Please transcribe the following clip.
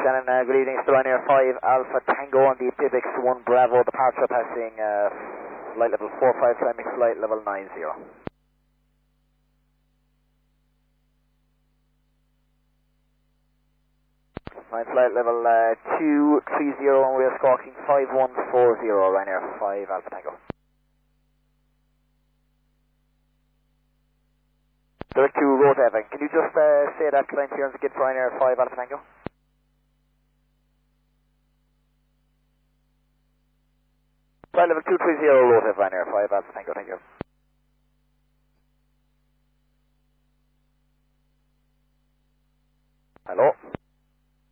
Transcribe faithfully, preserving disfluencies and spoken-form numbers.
Shannon, uh, good evening. It's Ryanair five Alpha Tango on the Pivx one Bravo. Departure passing uh, flight level four five, climbing flight level nine zero. Flight flight level uh, two three zero and we are squawking five one four zero, Ryanair five Alpha Tango. Direct to Rota Evan. Can you just uh, say that climb clearance again for Ryanair five Alpha Tango? Flight level two three zero, Rota Ryanair five Alpha Tango, thank you.